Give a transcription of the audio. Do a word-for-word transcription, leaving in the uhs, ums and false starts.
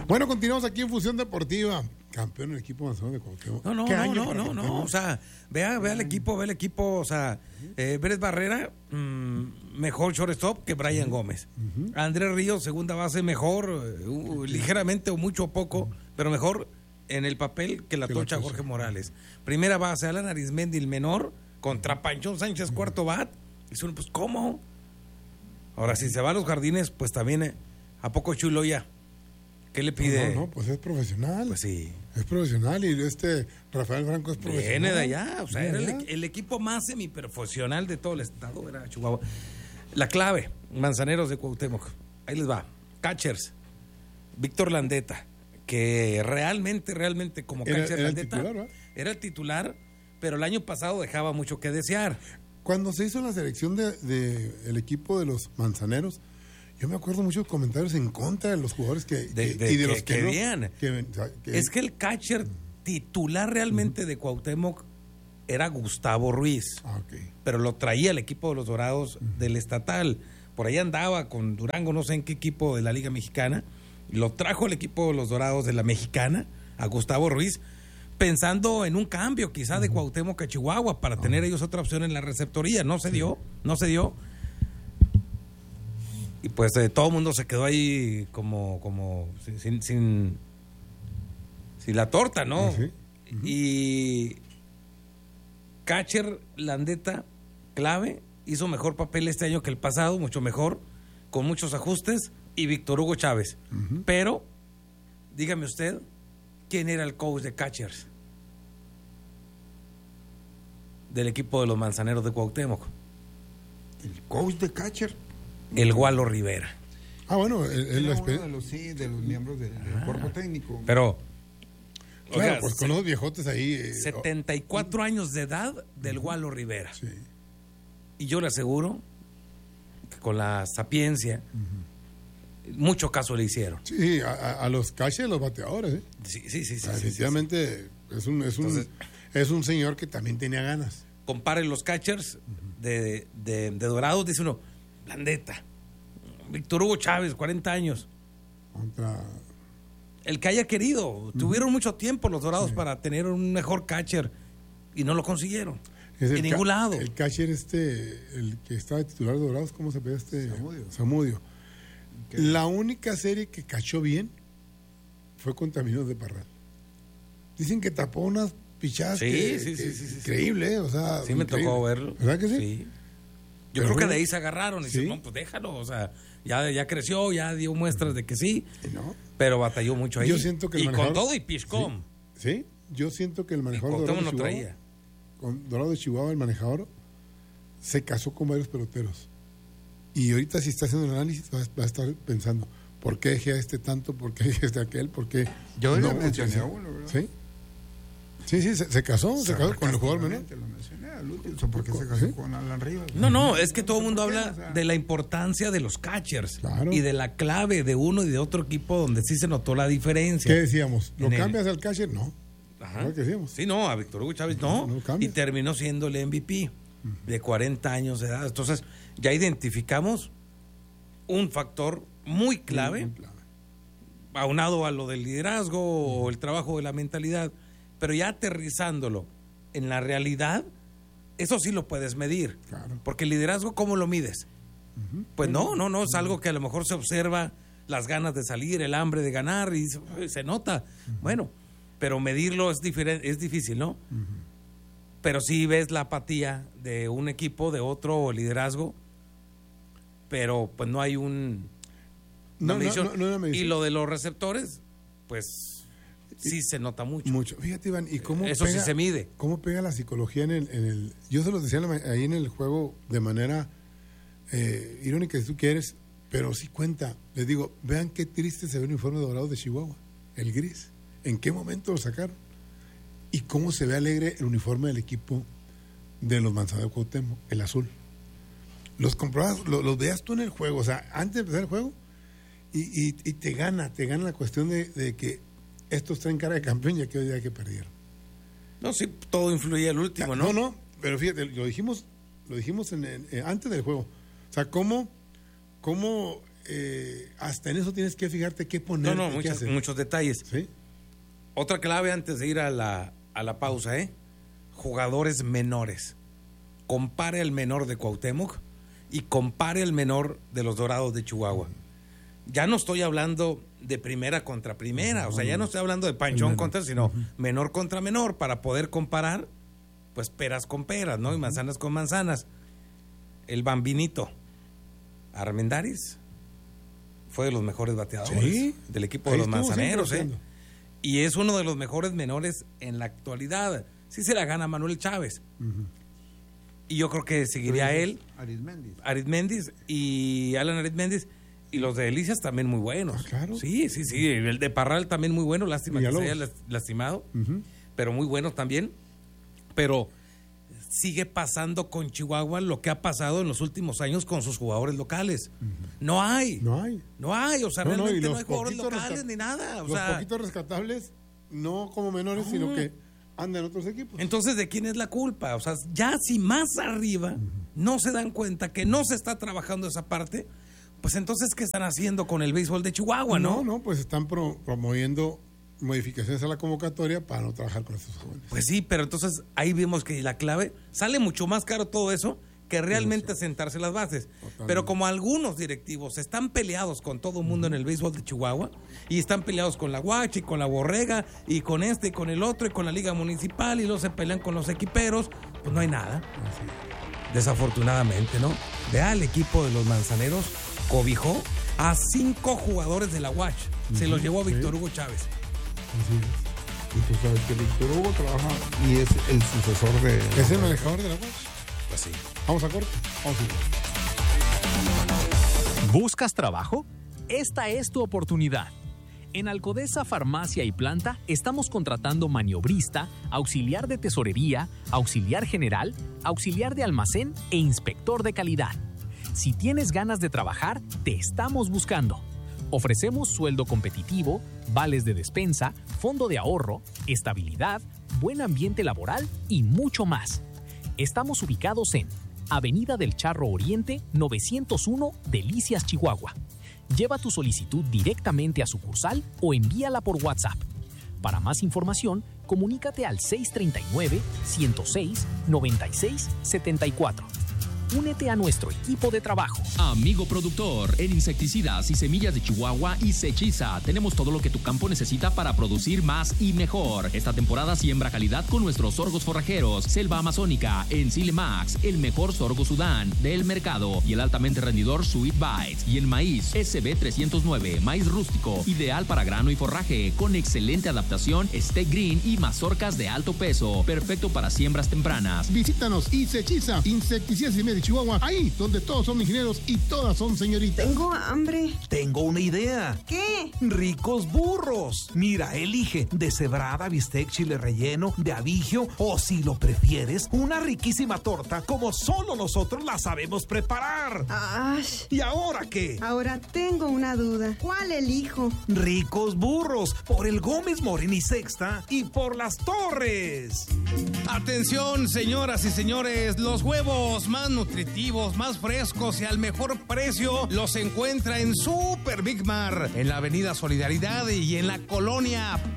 Bueno, continuamos aquí en Fusión Deportiva. Campeón el equipo Manzanero de Cuauhtémoc. No, no, ¿Qué no, año no, para no, Cuauhtémoc? no, o sea, vea, vea el equipo, vea el equipo, o sea, eh, Pérez Barrera, mmm, mejor shortstop que Brian Gómez. Uh-huh. Andrés Ríos, segunda base, mejor, uh, ligeramente o mucho o poco, uh-huh. pero mejor en el papel que la que tocha la Jorge Morales. Primera base, Alan Arismendi, el menor, contra Panchón Sánchez, uh-huh. cuarto bat. Y son, pues, ¿cómo? Ahora, si se va a los jardines, pues también, eh, ¿a poco Chuloya? ¿Qué le pide? No, no, no, pues es profesional. Pues sí. Es profesional y este Rafael Franco es profesional. Viene de allá, o sea, era el, el equipo más semiprofesional de todo el estado, era Chihuahua. La clave, Manzaneros de Cuauhtémoc. Ahí les va. Catchers, Víctor Landeta, que realmente, realmente como era, catcher era Landeta el titular, era el titular, pero el año pasado dejaba mucho que desear. Cuando se hizo la selección del de, de equipo de los Manzaneros, yo me acuerdo muchos comentarios en contra de los jugadores que, de, que, de, y de que, los que, que no, vean. Que, o sea, que, es que el catcher titular realmente uh-huh. de Cuauhtémoc era Gustavo Ruiz, ah, okay. pero lo traía el equipo de los Dorados uh-huh. del estatal. Por ahí andaba con Durango, no sé en qué equipo de la Liga Mexicana, y lo trajo el equipo de los Dorados de la Mexicana a Gustavo Ruiz, pensando en un cambio quizá uh-huh. de Cuauhtémoc a Chihuahua para uh-huh. tener ellos otra opción en la receptoría. No se sí. dio, no se dio. Y pues eh, todo el mundo se quedó ahí como, como sin, sin, sin la torta, ¿no? ¿Sí? Uh-huh. Y catcher Landeta, clave, hizo mejor papel este año que el pasado, mucho mejor, con muchos ajustes, y Víctor Hugo Chávez. Uh-huh. Pero, dígame usted, ¿quién era el coach de catchers del equipo de los Manzaneros de Cuauhtémoc? ¿El coach de catcher? El Gualo Rivera. Ah, bueno, él, él era uno de los, sí, de los miembros de, del ah, cuerpo técnico. Pero, claro, oiga, pues con los viejotes ahí. Eh, setenta y cuatro oh. años de edad del uh-huh. Gualo Rivera. Sí. Y yo le aseguro que con la sapiencia, uh-huh. mucho caso le hicieron. Sí, a, a los catchers, los bateadores, ¿eh? Sí, sí, sí. sí Definitivamente sí, sí. es un, es un, Entonces, es un señor que también tenía ganas. Compare los catchers uh-huh. de, de, de Dorados, dice uno. Landeta, Víctor Hugo Chávez, cuarenta años. Contra... El que haya querido. Uh-huh. Tuvieron mucho tiempo los Dorados sí. para tener un mejor catcher y no lo consiguieron. Es en ningún ca- lado. El catcher este, el que estaba de titular de Dorados, ¿cómo se pide este? Zamudio. Zamudio. La única serie que cachó bien fue contra Mineros de Parral. Dicen que tapó unas pichadas sí, que, sí, que, sí, sí, sí, increíble, sí. ¿eh? O sea, sí me increíble. tocó verlo. ¿Verdad que sí? Sí. Yo Pero creo que de ahí se agarraron y ¿sí? dicen, no, pues déjalo, o sea, ya, ya creció, ya dio muestras de que sí, ¿no? pero batalló mucho ahí. Yo siento que el y manejador, con todo y Piscom. Sí, sí, yo siento que el manejador Dorado de no Chihuahua, traía. Con Dorado de Chihuahua, el manejador, se casó con varios peloteros. Y ahorita si está haciendo el análisis va, va a estar pensando, ¿por qué dejé a este tanto? ¿Por qué dejé a este aquel? ¿Por qué? Yo no, le mencioné a uno, ¿verdad? Sí. Sí, sí, se, se casó, se, se casó con el jugador menor. Lo mencioné al último, ¿por qué se casó ¿sí? con Alan Rivas? No, no, es que todo el mundo habla o sea, de la importancia de los catchers claro. y de la clave de uno y de otro equipo donde sí se notó la diferencia. ¿Qué decíamos? ¿Lo en cambias el... al catcher? No. Ajá. ¿Qué decíamos? Sí, no, a Víctor Hugo Chávez no, no, no y terminó siendo el M V P uh-huh. de cuarenta años de edad. Entonces, ya identificamos un factor muy clave, muy clave. aunado a lo del liderazgo uh-huh. o el trabajo de la mentalidad, pero ya aterrizándolo en la realidad, eso sí lo puedes medir. Claro. Porque el liderazgo, ¿cómo lo mides? Uh-huh. Pues no, no, no, es algo que a lo mejor se observa, las ganas de salir, el hambre de ganar, y se nota. Uh-huh. Bueno, pero medirlo es, diferente, es difícil, ¿no? Uh-huh. Pero sí ves la apatía de un equipo, de otro liderazgo, pero pues no hay un... No, no, no, no, no y lo de los receptores, pues... sí se nota mucho. Mucho. Fíjate, Iván, ¿y cómo eso pega, sí se mide? ¿Cómo pega la psicología en el, en el... Yo se los decía ahí en el juego de manera eh, irónica, si tú quieres, pero sí cuenta. Les digo, vean qué triste se ve el uniforme dorado de Chihuahua, el gris. ¿En qué momento lo sacaron? Y cómo se ve alegre el uniforme del equipo de los Manzaneros de Cuauhtémoc, el azul. Los comprabas, los, los veas tú en el juego, o sea, antes de empezar el juego, y, y, y te gana, te gana la cuestión de, de que estos traen cara de campeón ya que hoy día que perdieron. No, sí, todo influye al último, ¿no? No, no, pero fíjate, lo dijimos, lo dijimos en, en, en, antes del juego. O sea, cómo, cómo eh, hasta en eso tienes que fijarte qué poner. No, no, qué muchos, hacer. muchos detalles. ¿Sí? Otra clave antes de ir a la, a la pausa, ¿eh? Jugadores menores. Compare al menor de Cuauhtémoc y compare al menor de los Dorados de Chihuahua. Ya no estoy hablando de primera contra primera, o sea, ya no estoy hablando de panchón contra, sino uh-huh. menor contra menor, para poder comparar, pues, peras con peras, ¿no? Y manzanas con manzanas. El Bambinito Armendáriz fue de los mejores bateadores ¿Sí? del equipo Ahí de los Manzaneros, ¿eh? Y es uno de los mejores menores en la actualidad. Sí se la gana Manuel Chávez. Uh-huh. Y yo creo que seguiría Pero él. Arizméndez. Arizméndez y Alan Arizméndez. Y los de Delicias también muy buenos. Ah, claro. Sí, sí, sí. El de Parral también muy bueno. Lástima que se haya lastimado. Uh-huh. Pero muy buenos también. Pero sigue pasando con Chihuahua lo que ha pasado en los últimos años con sus jugadores locales. Uh-huh. No hay. No hay. No hay. O sea, no, realmente no, no hay jugadores locales ni nada. O los sea, poquitos rescatables, no como menores, no. sino que andan en otros equipos. Entonces, ¿de quién es la culpa? O sea, ya si más arriba uh-huh. no se dan cuenta que no se está trabajando esa parte, pues entonces, ¿qué están haciendo con el béisbol de Chihuahua, no? No, no, pues están pro, promoviendo modificaciones a la convocatoria para no trabajar con estos jóvenes. Pues sí, pero entonces ahí vimos que la clave, sale mucho más caro todo eso que realmente sentarse las bases. Totalmente. Pero como algunos directivos están peleados con todo el mundo uh-huh. en el béisbol de Chihuahua, y están peleados con la Guachi, con la Borrega, y con este, y con el otro, y con la Liga Municipal, y luego se pelean con los equiperos, pues no hay nada. Así. Desafortunadamente, ¿no? Vea, el equipo de los Manzaneros cobijó a cinco jugadores de la Watch. Uh-huh. Se los llevó a Víctor sí. Hugo Chávez. Así es. Y tú sabes que Víctor Hugo trabaja y es el sucesor de... ¿Es el manejador de la Watch? Pues sí. Vamos a corte. Vamos a ir. ¿Buscas trabajo? Esta es tu oportunidad. En Alcodesa Farmacia y Planta estamos contratando maniobrista, auxiliar de tesorería, auxiliar general, auxiliar de almacén e inspector de calidad. Si tienes ganas de trabajar, te estamos buscando. Ofrecemos sueldo competitivo, vales de despensa, fondo de ahorro, estabilidad, buen ambiente laboral y mucho más. Estamos ubicados en Avenida del Charro Oriente, novecientos uno, Delicias, Chihuahua. Lleva tu solicitud directamente a sucursal o envíala por WhatsApp. Para más información, comunícate al seis tres nueve, uno cero seis, nueve seis siete cuatro. Únete a nuestro equipo de trabajo. Amigo productor, en insecticidas y semillas de Chihuahua y Sechiza tenemos todo lo que tu campo necesita para producir más y mejor. Esta temporada siembra calidad con nuestros sorgos forrajeros, Selva Amazónica, Enzile Max, el mejor sorgo Sudán del mercado y el altamente rendidor Sweet Bites. Y en maíz, S B trescientos nueve, maíz rústico, ideal para grano y forraje, con excelente adaptación, Steak Green y mazorcas de alto peso, perfecto para siembras tempranas. Visítanos y Sechiza, insecticidas y media Chihuahua, ahí donde todos son ingenieros y todas son señoritas. Tengo hambre. Tengo una idea. ¿Qué? Ricos burros. Mira, elige deshebrada, bistec, chile relleno, de abigio o, si lo prefieres, una riquísima torta como solo nosotros la sabemos preparar. Ash. ¿Y ahora qué? Ahora tengo una duda. ¿Cuál elijo? Ricos burros, por el Gómez Morín y Sexta y por Las Torres. Atención, señoras y señores, los huevos más nutritivos, más frescos y al mejor precio los encuentra en Super Big Mar, en la Avenida Solidaridad y en la Colonia